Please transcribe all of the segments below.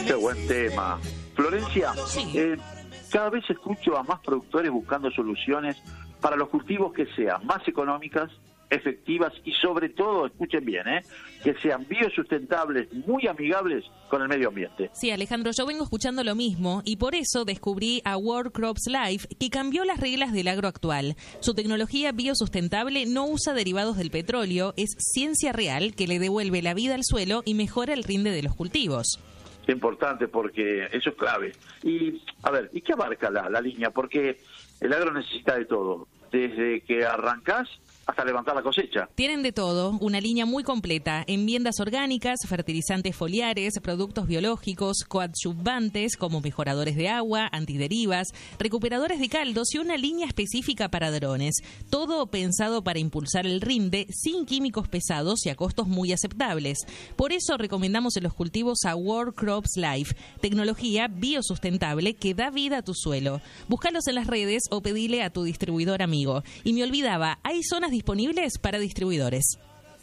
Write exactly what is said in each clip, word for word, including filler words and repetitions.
Qué buen tema. Florencia, Sí. eh, cada vez escucho a más productores buscando soluciones para los cultivos que sean más económicas, efectivas y sobre todo, escuchen bien, ¿eh? que sean biosustentables, muy amigables con el medio ambiente. Sí, Alejandro, yo vengo escuchando lo mismo y por eso descubrí a World Crops Life, que cambió las reglas del agro actual. Su tecnología biosustentable no usa derivados del petróleo, es ciencia real que le devuelve la vida al suelo y mejora el rinde de los cultivos. Es importante porque eso es clave. Y, a ver, ¿y qué abarca la, la línea? Porque el agro necesita de todo, desde que arrancás hasta levantar la cosecha. Tienen de todo, una línea muy completa, enmiendas orgánicas, fertilizantes foliares, productos biológicos, coadyuvantes como mejoradores de agua, antiderivas, recuperadores de caldos y una línea específica para drones. Todo pensado para impulsar el rinde sin químicos pesados y a costos muy aceptables. Por eso recomendamos en los cultivos a World Crops Life, tecnología biosustentable que da vida a tu suelo. Búscalos en las redes o pedile a tu distribuidor amigo. Y me olvidaba, hay zonas disponibles para distribuidores.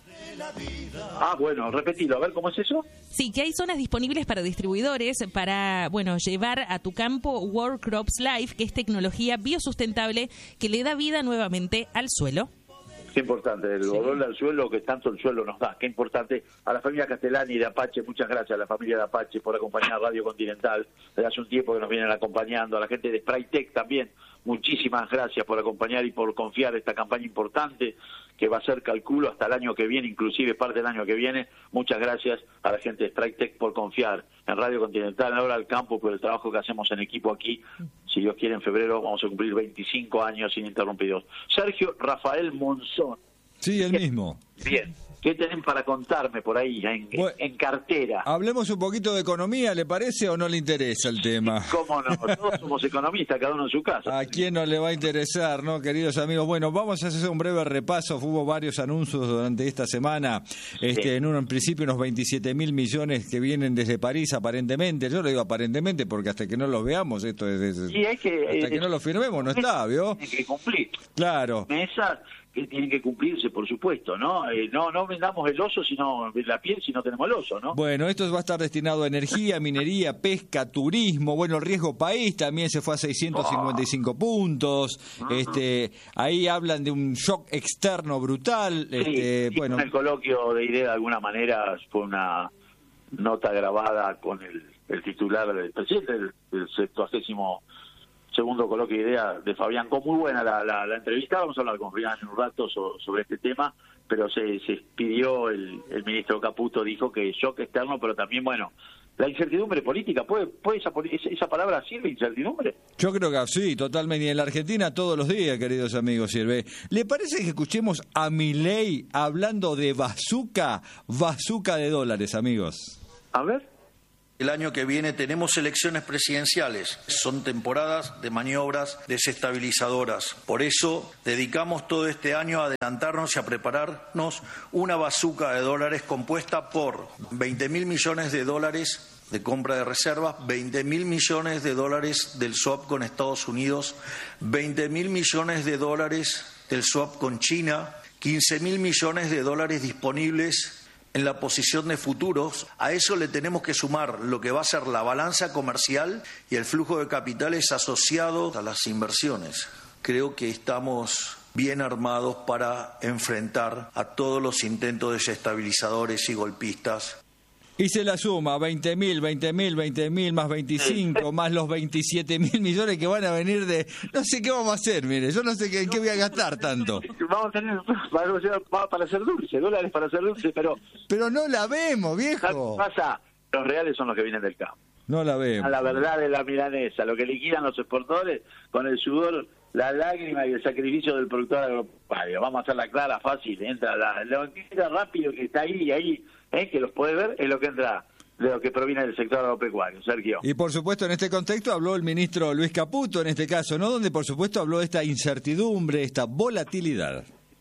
Ah, bueno, repetilo, a ver, ¿cómo es eso? Sí, que hay zonas disponibles para distribuidores para, bueno, llevar a tu campo World Crops Life, que es tecnología biosustentable que le da vida nuevamente al suelo. Qué importante, el olor al suelo que tanto el suelo nos da. Qué importante. A la familia Castellani de Apache, muchas gracias a la familia de Apache por acompañar a Radio Continental. Desde hace un tiempo que nos vienen acompañando. A la gente de Spraytec también, muchísimas gracias por acompañar y por confiar esta campaña importante que va a ser, calculo, hasta el año que viene, inclusive parte del año que viene. Muchas gracias a la gente de Spraytec por confiar en Radio Continental, en Hora del Campo, por el trabajo que hacemos en equipo aquí. Si Dios quiere, en febrero vamos a cumplir veinticinco años ininterrumpidos. Sergio Rafael Monzón. Sí, el mismo. Bien. ¿Qué tienen para contarme por ahí, en, Bueno, en cartera? Hablemos un poquito de economía, ¿le parece o no le interesa el tema? ¿Cómo no? Todos somos economistas, cada uno en su casa. ¿A quién no le va a interesar, no, queridos amigos? Bueno, vamos a hacer un breve repaso. Hubo varios anuncios durante esta semana. Este, Sí. En un en principio unos veintisiete mil millones que vienen desde París, aparentemente. Yo lo digo aparentemente porque hasta que no los veamos, esto es, es- Y hay que, hasta eh, que no lo firmemos no está, ¿vio? Tienen que cumplir. Claro. Mesas que tienen que cumplirse, por supuesto, ¿no? Eh, no no vendamos el oso, sino la piel, si no tenemos el oso, ¿no? Bueno, esto va a estar destinado a energía, minería, pesca, turismo. Bueno, el riesgo país también se fue a seiscientos cincuenta y cinco puntos. Este, ahí hablan de un shock externo brutal. Sí, Este, y bueno, en el coloquio de idea, de alguna manera, fue una nota grabada con el, el titular del presidente del, del septuagésimo segundo coloquio de idea de Fabián. Con muy buena la, la, la entrevista. Vamos a hablar con Fabián en un rato so, sobre este tema, pero se, se pidió, el, el ministro Caputo dijo que shock externo, pero también, bueno, la incertidumbre política. ¿Puede, puede esa, esa palabra sirve, incertidumbre? yo creo que sí, totalmente. Y en la Argentina todos los días, queridos amigos, sirve. ¿Le parece que escuchemos a Milei hablando de bazooka, bazooka de dólares, amigos? A ver. El año que viene tenemos elecciones presidenciales. Son temporadas de maniobras desestabilizadoras. Por eso dedicamos todo este año a adelantarnos y a prepararnos una bazuca de dólares compuesta por veinte mil millones de dólares de compra de reservas, veinte mil millones de dólares del swap con Estados Unidos, veinte mil millones de dólares del swap con China, quince mil millones de dólares disponibles en la posición de futuros. A eso le tenemos que sumar lo que va a ser la balanza comercial y el flujo de capitales asociado a las inversiones. Creo que estamos bien armados para enfrentar a todos los intentos desestabilizadores y golpistas. Y se la suma, veinte mil, veinte mil, veinte mil, más veinticinco, más los veintisiete mil millones que van a venir de... No sé qué vamos a hacer, mire, yo no sé qué, qué voy a gastar tanto. Vamos a tener para, para hacer dulce, dólares para hacer dulce, pero... Pero no la vemos, viejo. pasa? Los reales son los que vienen del campo. No la vemos. A la verdad de la milanesa, lo que liquidan los exportadores con el sudor, la lágrima y el sacrificio del productor agropecuario. Vamos a hacerla clara, fácil. Entra la, lo que entra rápido, que está ahí y ahí, ¿eh? que los puede ver, es lo que entra de lo que proviene del sector agropecuario. Sergio. Y por supuesto en este contexto habló el ministro Luis Caputo, en este caso, ¿no? Donde por supuesto habló de esta incertidumbre, esta volatilidad.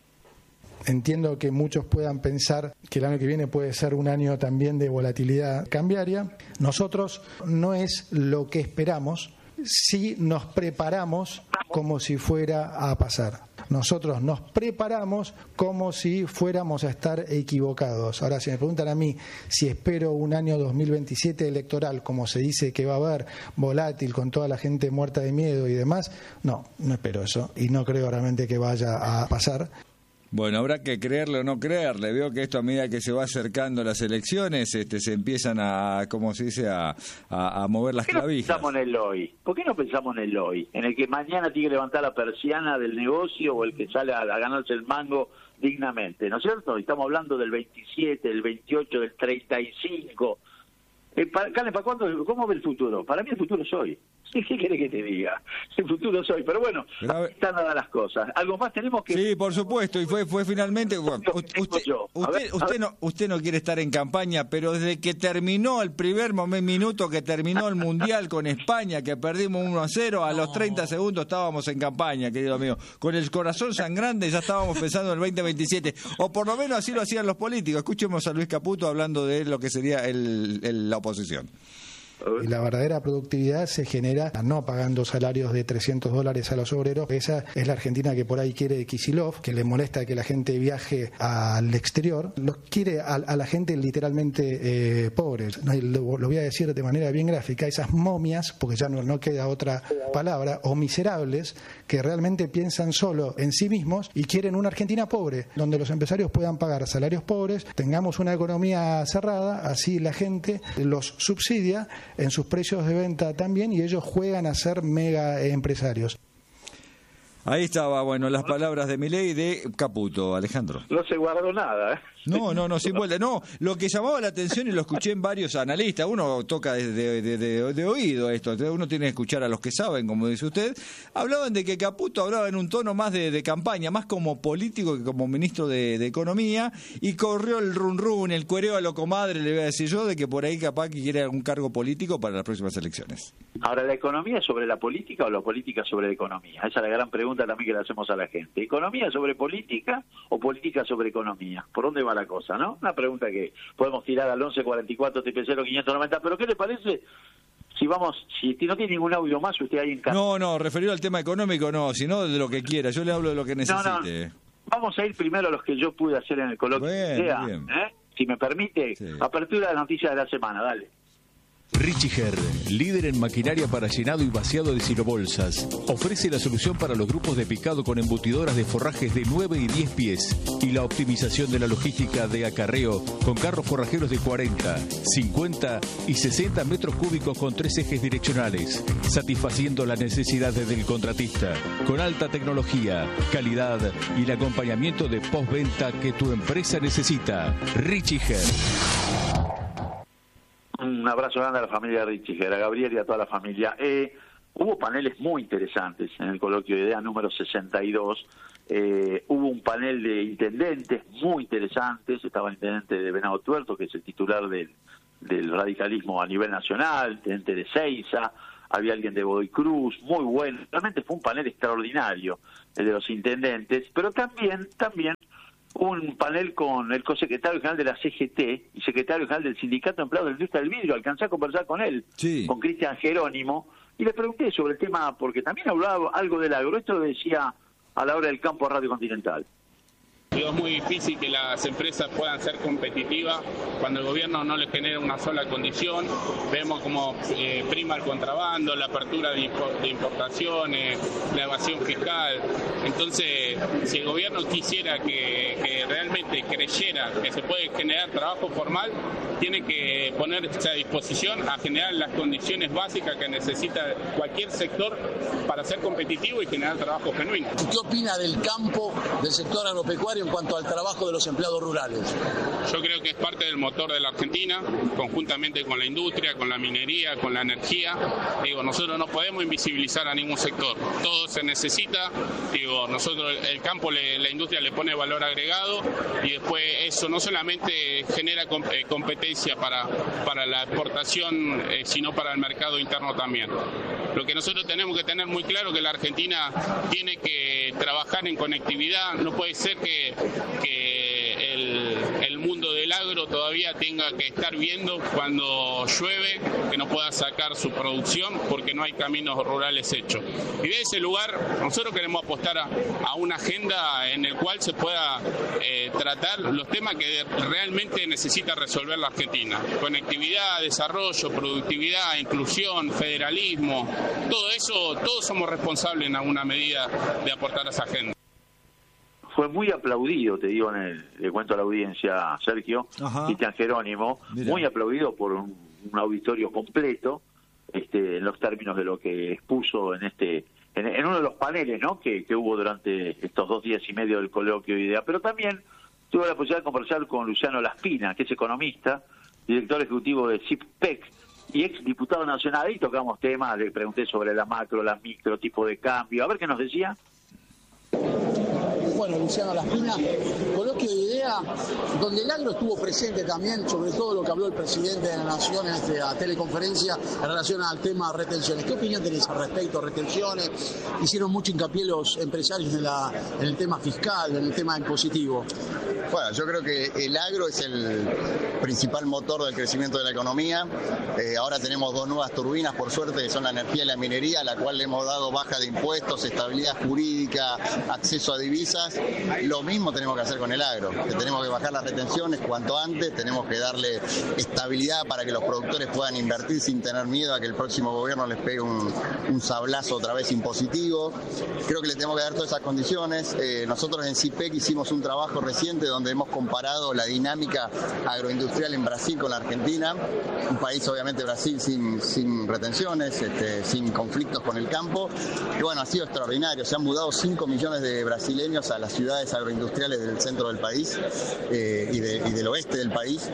Entiendo que muchos puedan pensar que el año que viene puede ser un año también de volatilidad cambiaria. Nosotros no es lo que esperamos, si nos preparamos como si fuera a pasar. nosotros nos preparamos como si fuéramos a estar equivocados. Ahora, si me preguntan a mí si espero un año dos mil veintisiete electoral, como se dice que va a haber, volátil, con toda la gente muerta de miedo y demás, no, no espero eso y no creo realmente que vaya a pasar. Bueno, habrá que creerle o no creerle. Veo que esto, a medida que se va acercando las elecciones, este, se empiezan a, como se dice, a, a, a mover las clavijas. ¿Por qué no pensamos en el hoy? ¿Por qué no pensamos en el hoy? En el que mañana tiene que levantar la persiana del negocio o el que sale a, a ganarse el mango dignamente, ¿no es cierto? Estamos hablando del veintisiete, del veintiocho, del treinta y cinco. Eh, para, Carles, ¿para cuándo? ¿Cómo ve el futuro? Para mí el futuro es hoy. ¿Qué querés que te diga? El futuro es hoy. Pero bueno, Grave. están dadas las cosas. ¿Algo más tenemos que...? Sí, por supuesto. Y fue fue finalmente... Bueno, usted, usted, ver, usted, no, usted no quiere estar en campaña, pero desde que terminó el primer momento, minuto que terminó el Mundial con España, que perdimos uno a cero, a los treinta segundos estábamos en campaña, querido amigo. Con el corazón sangrante ya estábamos pensando en el veinte veintisiete. O por lo menos así lo hacían los políticos. Escuchemos a Luis Caputo hablando de lo que sería el, el, la oposición. Y la verdadera productividad se genera no pagando salarios de trescientos dólares a los obreros. Esa es la Argentina que por ahí quiere Kicillof, que le molesta que la gente viaje al exterior. Los quiere a, a la gente literalmente eh, pobres. Lo, lo voy a decir de manera bien gráfica. Esas momias, porque ya no, no queda otra palabra, o miserables, que realmente piensan solo en sí mismos y quieren una Argentina pobre, donde los empresarios puedan pagar salarios pobres, tengamos una economía cerrada, así la gente los subsidia en sus precios de venta también y ellos juegan a ser mega empresarios. Ahí estaba, bueno, las palabras de Milei y de Caputo, Alejandro. No se guardó nada, ¿eh? No, no, no, sin vuelta. No, lo que llamaba la atención y lo escuché en varios analistas, uno toca de, de, de, de, de oído esto, uno tiene que escuchar a los que saben, como dice usted, hablaban de que Caputo hablaba en un tono más de, de campaña, más como político que como ministro de, de Economía, y corrió el run run, el cuereo a lo comadre, le voy a decir yo, de que por ahí capaz que quiere algún cargo político para las próximas elecciones. Ahora, ¿la economía sobre la política o la política sobre la economía? Esa es la gran pregunta también que le hacemos a la gente. ¿Economía sobre política o política sobre economía? ¿Por dónde va la cosa, no? Una pregunta que podemos tirar al once cuarenta y cuatro T P cero quinientos noventa, pero ¿qué le parece si vamos, si no tiene ningún audio más, usted ahí en casa? No, no, referido al tema económico no, sino de lo que quiera, yo le hablo de lo que necesite. No, no. Vamos a ir primero a los que yo pude hacer en el coloquio. Bien, Sea, bien. ¿eh? Si me permite, sí. Apertura de noticias de la semana, dale. Richiger, líder en maquinaria para llenado y vaciado de silobolsas, ofrece la solución para los grupos de picado con embutidoras de forrajes de nueve y diez pies y la optimización de la logística de acarreo con carros forrajeros de cuarenta, cincuenta y sesenta metros cúbicos con tres ejes direccionales, satisfaciendo las necesidades del contratista, con alta tecnología, calidad y el acompañamiento de postventa que tu empresa necesita. Richiger. Un abrazo grande a la familia Richiger, a Gabriel y a toda la familia. Eh, hubo paneles muy interesantes en el coloquio de idea número sesenta y dos. Eh, hubo un panel de intendentes muy interesantes. Estaba el intendente de Venado Tuerto, que es el titular del, del radicalismo a nivel nacional, el intendente de Seiza, había alguien de Godoy Cruz, muy bueno. Realmente fue un panel extraordinario, el de los intendentes, pero también, también un panel con el consecretario general de la C G T y secretario general del Sindicato de Empleados de la Industria del Vidrio. Alcancé a conversar con él, sí. Con Cristian Jerónimo, y le pregunté sobre el tema, porque también hablaba algo del agro. Esto lo decía a la hora del campo a Radio Continental. Es muy difícil que las empresas puedan ser competitivas cuando el gobierno no les genera una sola condición. Vemos como eh, prima el contrabando, la apertura de, import de importaciones, la evasión fiscal. Entonces, si el gobierno quisiera que, que realmente creyera que se puede generar trabajo formal, tiene que ponerse a disposición a generar las condiciones básicas que necesita cualquier sector para ser competitivo y generar trabajo genuino. ¿Qué opina del campo, del sector agropecuario en cuanto al trabajo de los empleados rurales? Yo creo que es parte del motor de la Argentina, conjuntamente con la industria, con la minería, con la energía. Digo, nosotros no podemos invisibilizar a ningún sector. Todo se necesita. Digo, nosotros el campo, le, la industria le pone valor agregado y después eso no solamente genera comp eh, competencia para, para la exportación, eh, sino para el mercado interno también. Lo que nosotros tenemos que tener muy claro es que la Argentina tiene que trabajar en conectividad. No puede ser que, que el, el mundo de del agro todavía tenga que estar viendo cuando llueve, que no pueda sacar su producción porque no hay caminos rurales hechos. Y de ese lugar nosotros queremos apostar a, a una agenda en el cual se pueda eh, tratar los temas que realmente necesita resolver la Argentina. Conectividad, desarrollo, productividad, inclusión, federalismo, todo eso, todos somos responsables en alguna medida de aportar a esa agenda. Fue muy aplaudido, te digo, en el, le cuento a la audiencia, Sergio, Cristian Jerónimo, Mira. muy aplaudido por un, un auditorio completo, este, en los términos de lo que expuso en este, en, en uno de los paneles, ¿no?, que, que hubo durante estos dos días y medio del coloquio IDEA. Pero también tuve la posibilidad de conversar con Luciano Laspina, que es economista, director ejecutivo de CIPPEC y ex diputado nacional, y tocamos temas, le pregunté sobre la macro, la micro, tipo de cambio, a ver qué nos decía. Bueno, Luciano Laspina, coloquio de idea, donde el agro estuvo presente también, sobre todo lo que habló el presidente de la Nación en esta teleconferencia en relación al tema de retenciones. ¿Qué opinión tenés al respecto de retenciones? Hicieron mucho hincapié los empresarios en, la, en el tema fiscal, en el tema impositivo. Bueno, yo creo que el agro es el principal motor del crecimiento de la economía. Eh, ahora tenemos dos nuevas turbinas, por suerte, que son la energía y la minería, a la cual le hemos dado baja de impuestos, estabilidad jurídica, acceso a divisas. Lo mismo tenemos que hacer con el agro, que tenemos que bajar las retenciones cuanto antes, tenemos que darle estabilidad para que los productores puedan invertir sin tener miedo a que el próximo gobierno les pegue un, un sablazo otra vez impositivo. Creo que le tenemos que dar todas esas condiciones. Eh, nosotros en CIPPEC hicimos un trabajo reciente donde hemos comparado la dinámica agroindustrial en Brasil con la Argentina, un país obviamente Brasil sin, sin retenciones, este, sin conflictos con el campo, y bueno, ha sido extraordinario. Se han mudado cinco millones de brasileños a las ciudades agroindustriales del centro del país eh, y, de, y del oeste del país,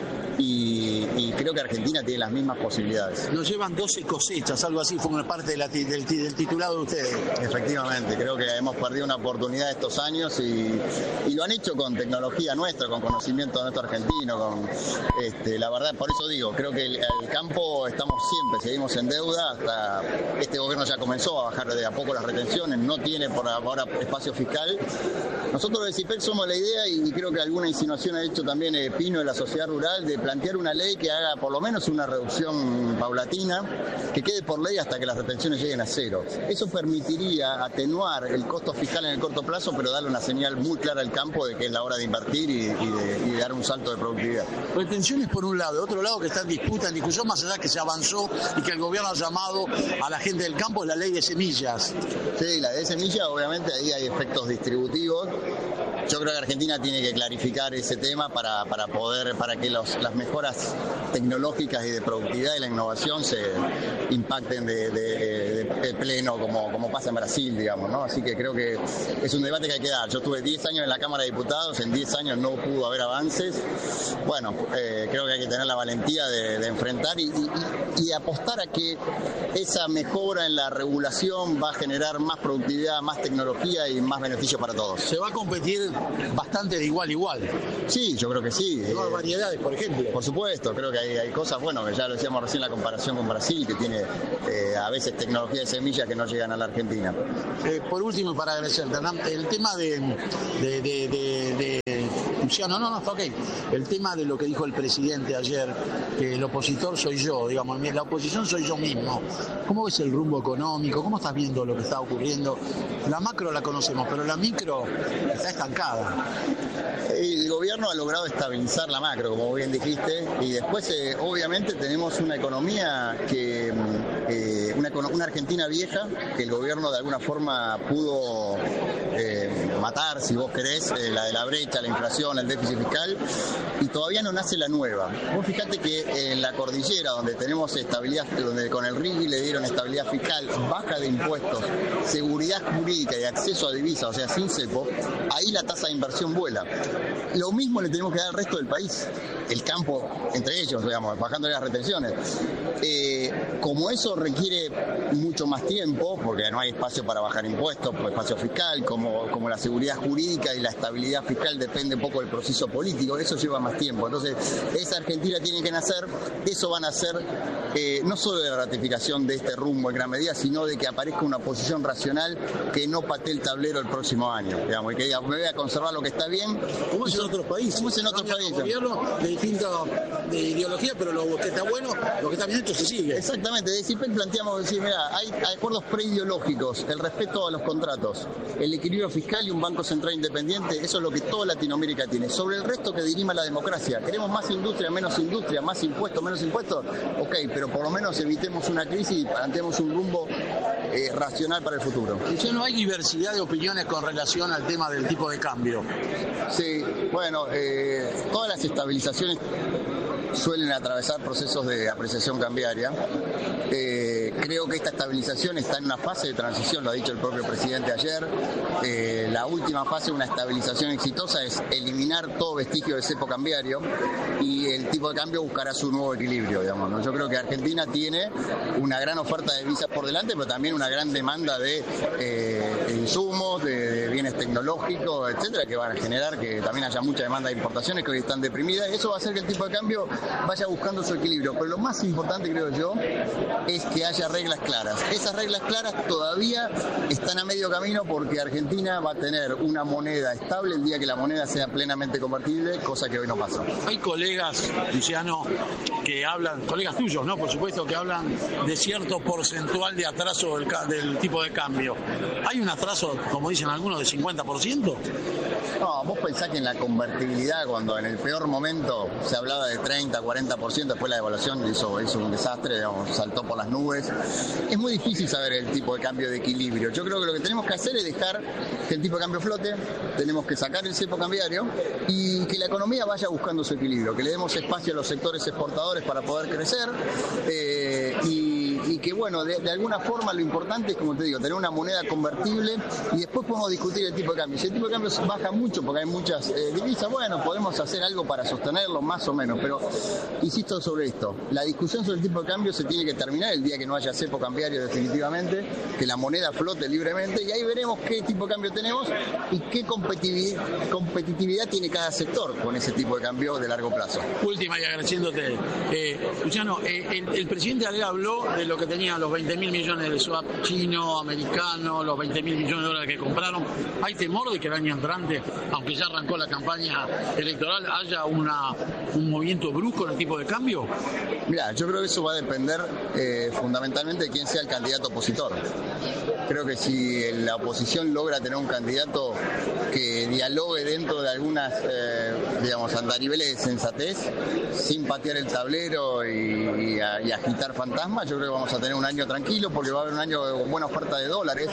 y, y creo que Argentina tiene las mismas posibilidades. Nos llevan doce cosechas, algo así, fue una parte de la, del, del titulado de ustedes. Efectivamente, creo que hemos perdido una oportunidad estos años y, y lo han hecho con tecnología nuestra, con conocimiento de nuestro argentino, con este, la verdad, por eso digo, creo que el, el campo estamos siempre, seguimos en deuda, hasta este gobierno ya comenzó a bajar de a poco las retenciones, no tiene por ahora espacio fiscal. Nosotros de CIPPEC somos la idea, y creo que alguna insinuación ha hecho también eh, Pino de la sociedad rural, de plantear una ley que haga por lo menos una reducción paulatina, que quede por ley hasta que las retenciones lleguen a cero. Eso permitiría atenuar el costo fiscal en el corto plazo, pero darle una señal muy clara al campo de que es la hora de invertir y, y, de, y de dar un salto de productividad. Retenciones por un lado, de otro lado que está en disputa, en discusión, más allá que se avanzó y que el gobierno ha llamado a la gente del campo, es la ley de semillas. Sí, la de semillas, obviamente ahí hay efectos distributivos. Yo creo que Argentina tiene que clarificar ese tema para, para poder, para que los, las mejoras tecnológicas y de productividad y la innovación se impacten de, de, de, de pleno como, como pasa en Brasil, digamos, ¿no? Así que creo que es un debate que hay que dar. Yo estuve diez años en la Cámara de Diputados, en diez años no pudo haber avances. Bueno, eh, creo que hay que tener la valentía de, de enfrentar y, y, y apostar a que esa mejora en la regulación va a generar más productividad, más tecnología y más beneficio para todos. Se va a competir bastante de igual a igual. Sí, yo creo que sí. Nuevas eh, variedades, por ejemplo. Por supuesto, creo que hay, hay cosas, bueno, que ya lo decíamos recién, la comparación con Brasil, que tiene eh, a veces tecnología de semilla que no llegan a la Argentina. Eh, por último, para agradecerte, el tema de, de, de, de, de Luciano, no, no, está ok. El tema de lo que dijo el presidente ayer, que el opositor soy yo, digamos, la oposición soy yo mismo. ¿Cómo ves el rumbo económico? ¿Cómo estás viendo lo que está ocurriendo? La macro la conocemos, pero la micro está estancada. El gobierno ha logrado estabilizar la macro, como bien dijiste, y después eh, obviamente tenemos una economía que eh, una, una Argentina vieja que el gobierno de alguna forma pudo eh, matar, si vos querés, eh, la de la brecha, la inflación, el déficit fiscal, y todavía no nace la nueva. Vos fijate que en la cordillera, donde tenemos estabilidad, donde con el R I G I le dieron estabilidad fiscal, baja de impuestos, seguridad jurídica y acceso a divisas, o sea, sin cepo, ahí la tasa de inversión vuela. Lo mismo le tenemos que dar al resto del país, el campo entre ellos, digamos, bajándole las retenciones. Eh, como eso requiere mucho más tiempo, porque no hay espacio para bajar impuestos, por espacio fiscal, como, como la seguridad jurídica y la estabilidad fiscal depende un poco del proceso político, eso lleva más tiempo. Entonces, esa Argentina tiene que nacer, eso van a ser eh, no solo de la ratificación de este rumbo en gran medida, sino de que aparezca una posición racional que no patee el tablero el próximo año, digamos, y que diga, me voy a conservar lo que está bien. ¿Cómo es en otros países? ¿Cómo es en otros países? Gobierno de distinta de ideología, pero lo que está bueno, lo que está bien hecho se sigue. Exactamente, de C I P E C planteamos decir, mira, hay, hay acuerdos preideológicos, el respeto a los contratos, el equilibrio fiscal y un Banco Central independiente, eso es lo que toda Latinoamérica tiene. Sobre el resto que dirima la democracia, queremos más industria, menos industria, más impuestos, menos impuestos, ok, pero por lo menos evitemos una crisis y planteemos un rumbo eh, racional para el futuro. ¿Ya no hay diversidad de opiniones con relación al tema del tipo de cambio? Sí, bueno, eh, todas las estabilizaciones suelen atravesar procesos de apreciación cambiaria. Eh, creo que esta estabilización está en una fase de transición, lo ha dicho el propio presidente ayer. Eh, la última fase de una estabilización exitosa es eliminar todo vestigio de cepo cambiario y el tipo de cambio buscará su nuevo equilibrio, digamos, ¿no? Yo creo que Argentina tiene una gran oferta de divisas por delante, pero también una gran demanda de eh, insumos, de, de bienes tecnológicos, etcétera, que van a generar que también haya mucha demanda de importaciones que hoy están deprimidas, y eso va a hacer que el tipo de cambio vaya buscando su equilibrio. Pero lo más importante, creo yo, es que haya reglas claras. Esas reglas claras todavía están a medio camino porque Argentina va a tener una moneda estable el día que la moneda sea plenamente convertible, cosa que hoy no pasa. Hay colegas, Luciano, que hablan, colegas tuyos, ¿no? Por supuesto, que hablan de cierto porcentual de atraso del, del tipo de cambio. ¿Hay un atraso, como dicen algunos, de cincuenta por ciento? No, vos pensás que en la convertibilidad, cuando en el peor momento se hablaba de treinta, cuarenta por ciento, después la devaluación hizo, hizo un desastre, digamos, saltó por las nubes. Es muy difícil saber el tipo de cambio de equilibrio. Yo creo que lo que tenemos que hacer es dejar que el tipo de cambio flote, tenemos que sacar el cepo cambiario y que la economía vaya buscando su equilibrio, que le demos espacio a los sectores exportadores para poder crecer eh, y, y que, bueno, de, de alguna forma lo importante es, como te digo, tener una moneda convertible y después podemos discutir el tipo de cambio. Si el tipo de cambio baja mucho porque hay muchas eh, divisas, bueno, podemos hacer algo para sostenerlo más o menos, pero insisto sobre esto, la discusión sobre el tipo de cambio se tiene que terminar el día que no haya cepo cambiario definitivamente, que la moneda flote libremente y ahí veremos qué tipo de cambio tenemos y qué competitividad, competitividad tiene cada sector con ese tipo de cambio de largo plazo. Última y agradeciéndote, eh, Luciano, eh, el, el presidente ayer habló de lo que tenían los veinte mil millones de swap chino, americano, los veinte mil millones de dólares que compraron. ¿Hay temor de que el año entrante, aunque ya arrancó la campaña electoral, haya una, un movimiento brusco en el tipo de cambio? Mira, yo creo que eso va a depender eh, fundamentalmente de quién sea el candidato opositor. Creo que si la oposición logra tener un candidato que dialogue dentro de algunas, eh, digamos, andariveles de sensatez, sin patear el tablero y, y, a, y agitar fantasmas, yo creo que vamos a tener un año tranquilo porque va a haber un año de buena oferta de dólares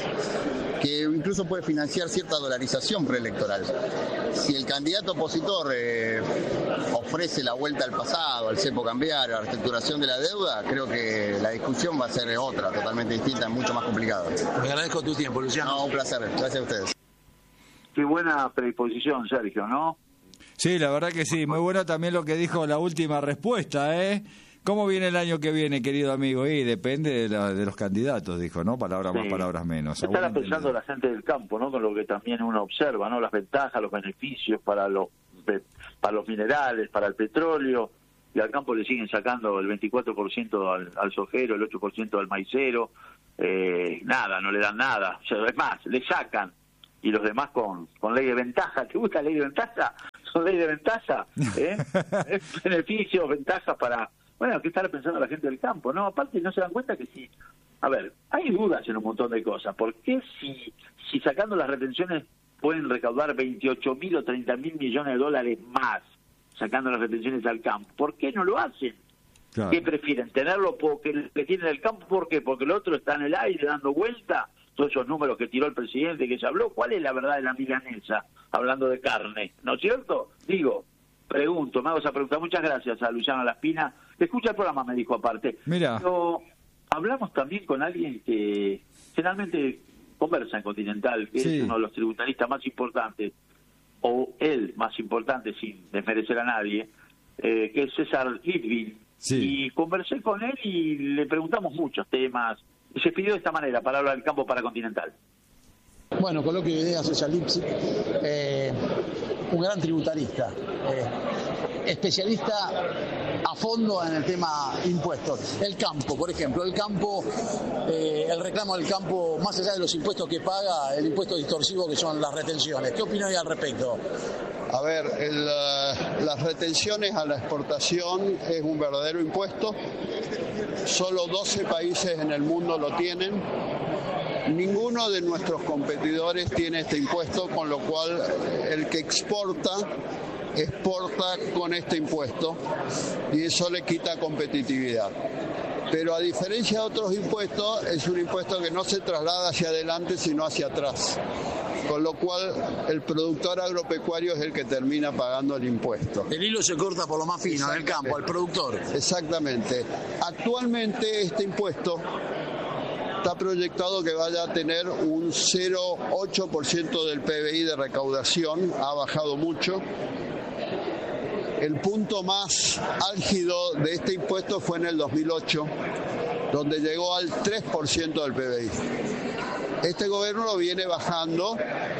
que incluso puede financiar cierta dolarización preelectoral. Si el candidato opositor eh, ofrece la vuelta al pasado, al cepo cambiario, a la reestructuración de la deuda, creo que la discusión va a ser otra, totalmente distinta, mucho más complicada. Te agradezco tu tiempo, Luciano. No, un placer. Gracias a ustedes. Qué buena predisposición, Sergio, ¿no? Sí, la verdad que sí. Muy bueno también lo que dijo la última respuesta, ¿eh? ¿Cómo viene el año que viene, querido amigo? Y depende de, la, de los candidatos, dijo, ¿no? Palabras más, sí. palabras menos. Estará pensando la gente del campo, ¿no? Con lo que también uno observa, ¿no? Las ventajas, los beneficios para los para los minerales, para el petróleo, y al campo le siguen sacando el veinticuatro por ciento al, al sojero, el ocho por ciento al maicero, eh, nada, no le dan nada. O sea, es más, le sacan, y los demás con, con ley de ventaja. ¿Te gusta la ley de ventaja? ¿Son ley de ventaja? ¿Eh? Es beneficio, ventaja para... Bueno, que estar pensando la gente del campo, ¿no? Aparte no se dan cuenta que sí. A ver, hay dudas en un montón de cosas. ¿Por qué si, si sacando las retenciones pueden recaudar veintiocho mil o treinta mil millones de dólares más, sacando las retenciones al campo? ¿Por qué no lo hacen? Claro. ¿Qué prefieren? ¿Tenerlo porque que tienen el campo? ¿Por qué? Porque el otro está en el aire dando vuelta. Todos esos números que tiró el presidente, que se habló. ¿Cuál es la verdad de la milanesa? Hablando de carne, ¿no es cierto? Digo, pregunto, me hago esa pregunta. Muchas gracias a Luciano Laspina. Escucha el programa, me dijo aparte. Mira. Pero hablamos también con alguien que generalmente conversa en Continental, que sí. es uno de los tributaristas más importantes, o el más importante, sin desmerecer a nadie, eh, que es César Litvin, Sí. Y conversé con él y le preguntamos muchos temas. Y se pidió de esta manera para hablar del campo para Continental. Bueno, coloquio de ideas César Lipsic, eh, un gran tributarista, eh, especialista a fondo en el tema impuestos. El campo, por ejemplo, el campo, eh, el reclamo del campo, más allá de los impuestos que paga, el impuesto distorsivo que son las retenciones. ¿Qué opina al respecto? A ver, el, uh, las retenciones a la exportación es un verdadero impuesto. Solo doce países en el mundo lo tienen. Ninguno de nuestros competidores tiene este impuesto, con lo cual el que exporta, exporta con este impuesto y eso le quita competitividad. Pero a diferencia de otros impuestos, es un impuesto que no se traslada hacia adelante, sino hacia atrás. Con lo cual, el productor agropecuario es el que termina pagando el impuesto. El hilo se corta por lo más fino, en el campo, al productor. Exactamente. Actualmente este impuesto está proyectado que vaya a tener un cero coma ocho por ciento del P B I de recaudación, ha bajado mucho. El punto más álgido de este impuesto fue en el dos mil ocho, donde llegó al tres por ciento del P B I. Este gobierno lo viene bajando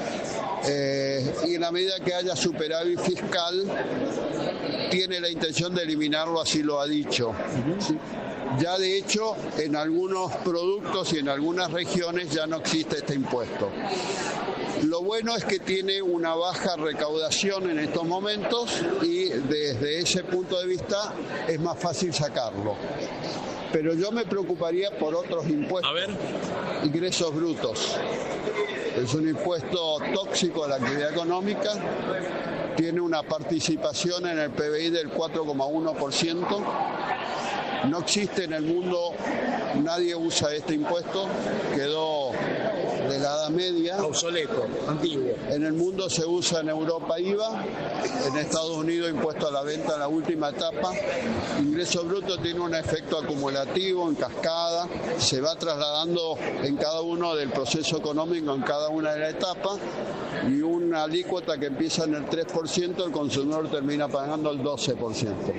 eh, y en la medida que haya superávit fiscal tiene la intención de eliminarlo, así lo ha dicho. ¿Sí? Ya de hecho, en algunos productos y en algunas regiones ya no existe este impuesto. Lo bueno es que tiene una baja recaudación en estos momentos y desde ese punto de vista es más fácil sacarlo. Pero yo me preocuparía por otros impuestos. A ver. Ingresos brutos. Es un impuesto tóxico a la actividad económica. Tiene una participación en el P B I del cuatro coma uno por ciento. No existe en el mundo, nadie usa este impuesto, quedó de la Edad Media. Obsoleto, antiguo. En el mundo se usa en Europa I V A, en Estados Unidos impuesto a la venta en la última etapa. Ingreso bruto tiene un efecto acumulativo, en cascada, se va trasladando en cada uno del proceso económico, en cada una de las etapas, y una alícuota que empieza en el tres por ciento, el consumidor termina pagando el doce por ciento.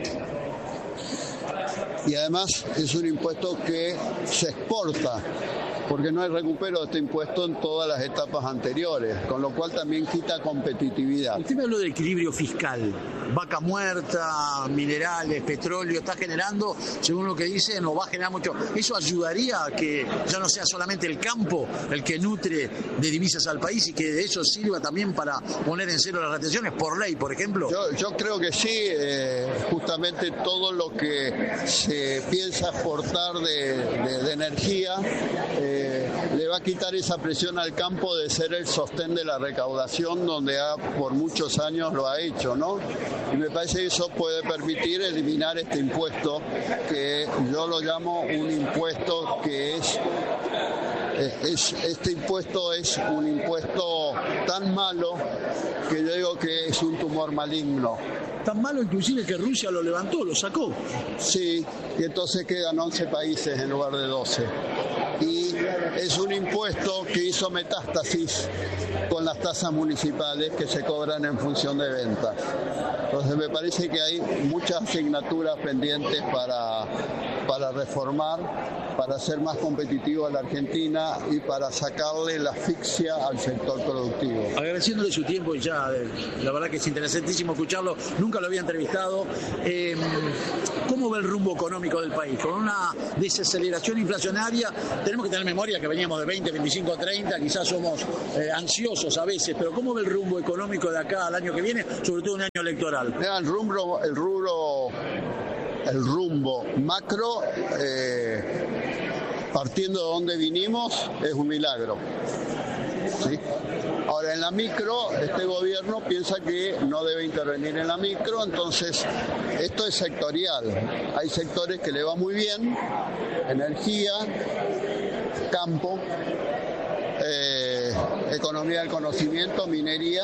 Y además es un impuesto que se exporta, porque no hay recupero de este impuesto en todas las etapas anteriores, con lo cual también quita competitividad. Usted me habló de equilibrio fiscal, vaca muerta, minerales, petróleo, está generando, según lo que dicen, o va a generar mucho. ¿Eso ayudaría a que ya no sea solamente el campo el que nutre de divisas al país y que de eso sirva también para poner en cero las retenciones por ley, por ejemplo? Yo, yo creo que sí, eh, justamente todo lo que se piensa exportar de, de, de energía eh, le va a quitar esa presión al campo de ser el sostén de la recaudación, donde ha, por muchos años lo ha hecho, ¿no? Y me parece que eso puede permitir eliminar este impuesto, que yo lo llamo un impuesto que es, es este impuesto es un impuesto tan malo que yo digo que es un tumor maligno. Tan malo inclusive que Rusia lo levantó, lo sacó. Sí, y entonces quedan once países en lugar de doce. Y es un impuesto que hizo metástasis con las tasas municipales que se cobran en función de ventas. Entonces me parece que hay muchas asignaturas pendientes para, para reformar, para hacer más competitivo a la Argentina y para sacarle la asfixia al sector productivo. Agradeciéndole su tiempo y ya, la verdad que es interesantísimo escucharlo, nunca lo había entrevistado. Eh, ¿Cómo ve el rumbo económico del país? Con una desaceleración inflacionaria, tenemos que tener memoria que veníamos de veinte, veinticinco, treinta, quizás somos eh, ansiosos a veces, pero ¿cómo ve el rumbo económico de acá al año que viene, sobre todo un año electoral? Mira, el rumbo, el rubro, el rumbo macro, eh, partiendo de donde vinimos, es un milagro. ¿Sí? Ahora, en la micro, este gobierno piensa que no debe intervenir en la micro, entonces esto es sectorial. Hay sectores que le va muy bien, energía, campo, eh, economía del conocimiento, minería,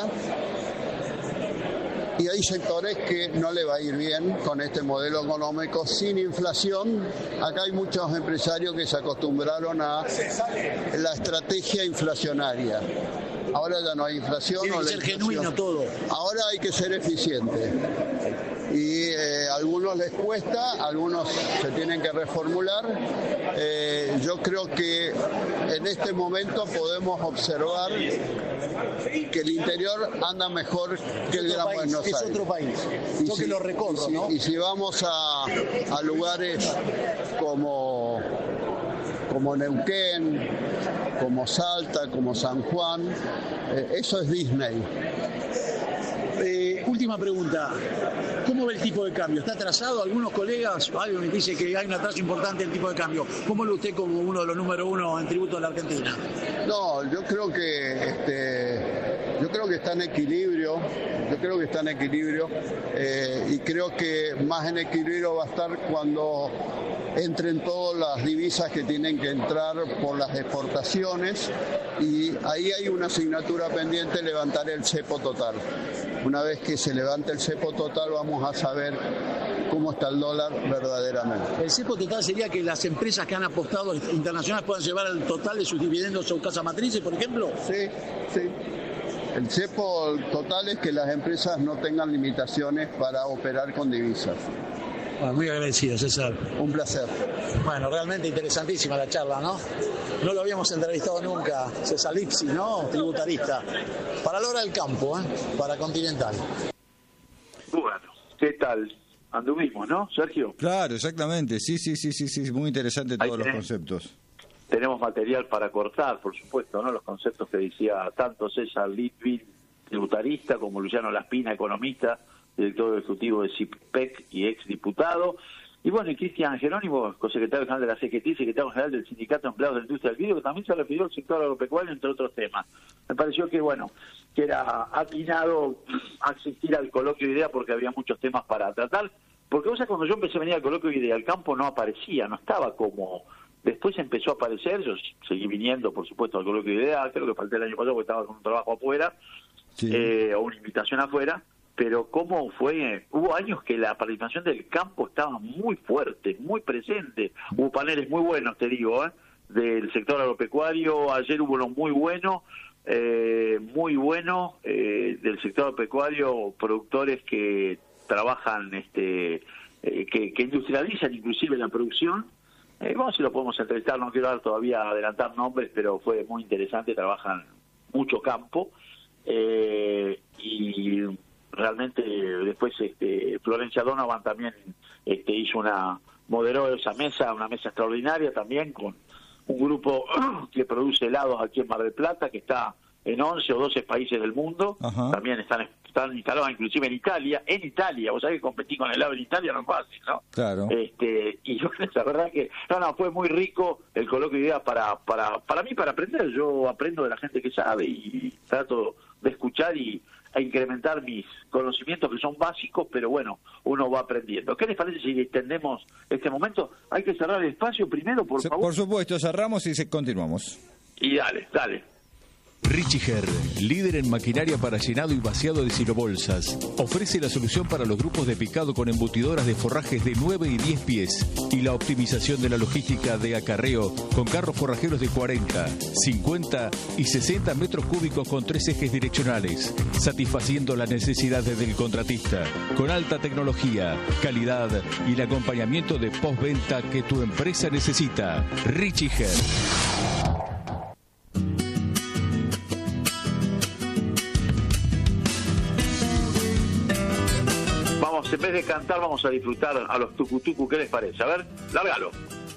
y hay sectores que no le va a ir bien con este modelo económico sin inflación. Acá hay muchos empresarios que se acostumbraron a la estrategia inflacionaria. Ahora ya no hay inflación. Tiene que no ser genuino todo. Ahora hay que ser eficiente. y eh, a algunos les cuesta, algunos se tienen que reformular. Eh, yo creo que en este momento podemos observar que el interior anda mejor que el Gran Buenos Aires. Es otro país. Y Yo si, que lo recorro, y si, ¿no? Y si vamos a, a lugares como, como Neuquén, como Salta, como San Juan, eh, eso es Disney. Eh, última pregunta. ¿Cómo ve el tipo de cambio? ¿Está atrasado? Algunos colegas, algo me dice que hay un atraso importante en el tipo de cambio. ¿Cómo lo ve usted como uno de los número uno en tributo de la Argentina? No, yo creo que este, yo creo que está en equilibrio. Yo creo que está en equilibrio eh, y creo que más en equilibrio va a estar cuando entren todas las divisas que tienen que entrar por las exportaciones, y ahí hay una asignatura pendiente, levantar el cepo total. Una vez que se levante el cepo total vamos a saber cómo está el dólar verdaderamente. El cepo total sería que las empresas que han apostado internacionales puedan llevar el total de sus dividendos a sus casas matrices, por ejemplo. Sí, sí. El cepo total es que las empresas no tengan limitaciones para operar con divisas. Bueno, muy agradecido, César. Un placer. Bueno, realmente interesantísima la charla, ¿no? No lo habíamos entrevistado nunca, César Lipsi, ¿no? Tributarista. Para la hora del campo, ¿eh? Para Continental. Bueno, ¿qué tal? Anduvimos, ¿no, Sergio? Claro, exactamente. Sí, sí, sí, sí, sí. Muy interesante todos Ahí los tenés. conceptos. Tenemos material para cortar, por supuesto, ¿no? Los conceptos que decía tanto César Litvin, tributarista, como Luciano Laspina, economista, director ejecutivo de CIPEC y exdiputado. Y bueno, y Cristian Jerónimo, secretario general de la C G T, secretario general del Sindicato de Empleados de la Industria del Vidrio, que también se refirió al sector agropecuario, entre otros temas. Me pareció que, bueno, que era atinado asistir al coloquio de idea porque había muchos temas para tratar. Porque, o sea, cuando yo empecé a venir al coloquio de idea, el campo no aparecía, no estaba como... Después empezó a aparecer, yo seguí viniendo, por supuesto, al coloquio de idea, creo que falté el año pasado porque estaba con un trabajo afuera, sí. eh, o una invitación afuera, pero cómo fue, hubo años que la participación del campo estaba muy fuerte, muy presente, hubo paneles muy buenos, te digo, ¿eh? del sector agropecuario, ayer hubo uno muy bueno, eh, muy bueno, eh, del sector agropecuario, productores que trabajan, este eh, que, que industrializan inclusive la producción. Eh, vamos si lo podemos entrevistar, no quiero dar todavía adelantar nombres, pero fue muy interesante, trabajan mucho campo, eh, y realmente después este, Florencia Donovan también este, hizo una, moderó esa mesa, una mesa extraordinaria también, con un grupo que produce helados aquí en Mar del Plata, que está en once o doce países del mundo. Ajá. También están están instalados inclusive en Italia, en Italia, vos sabés que competir con helado en Italia no es fácil, ¿no? Claro. Este, y yo, la verdad que, no, no, fue muy rico el coloquio de ideas para, para, para mí, para aprender. Yo aprendo de la gente que sabe y trato de escuchar y a incrementar mis conocimientos que son básicos, pero bueno, uno va aprendiendo. ¿Qué les parece si extendemos este momento? Hay que cerrar el espacio primero, por favor. Por supuesto, cerramos y continuamos. Y dale, dale. Richiger, líder en maquinaria para llenado y vaciado de silobolsas, ofrece la solución para los grupos de picado con embutidoras de forrajes de nueve y diez pies y la optimización de la logística de acarreo con carros forrajeros de cuarenta, cincuenta y sesenta metros cúbicos con tres ejes direccionales, satisfaciendo las necesidades del contratista, con alta tecnología, calidad y el acompañamiento de postventa que tu empresa necesita. Richiger. En vez de cantar, vamos a disfrutar a los tucutucu. ¿Qué les parece? A ver, lárgalo.